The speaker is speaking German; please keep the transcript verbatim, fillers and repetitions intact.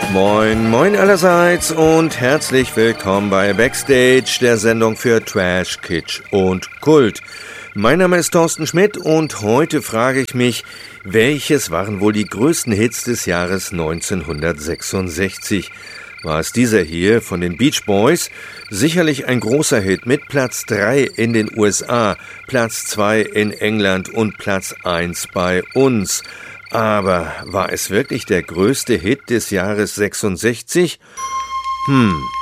Moin, moin allerseits und herzlich willkommen bei Backstage, der Sendung für Trash, Kitsch und Kult. Mein Name ist Thorsten Schmidt und heute frage ich mich, welches waren wohl die größten Hits des Jahres neunzehnhundertsechsundsechzig? War es dieser hier von den Beach Boys? Sicherlich ein großer Hit mit Platz drei in den U S A, Platz zwei in England und Platz eins bei uns. Aber war es wirklich der größte Hit des Jahres sechsundsechzig? Hm,